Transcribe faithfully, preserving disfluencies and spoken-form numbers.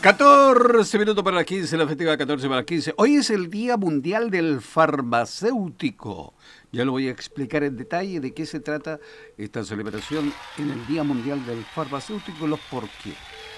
catorce minutos para las quince, la festiva catorce para las quince. Hoy es el Día Mundial del Farmacéutico. Ya lo voy a explicar en detalle de qué se trata esta celebración en el Día Mundial del Farmacéutico y los por qué.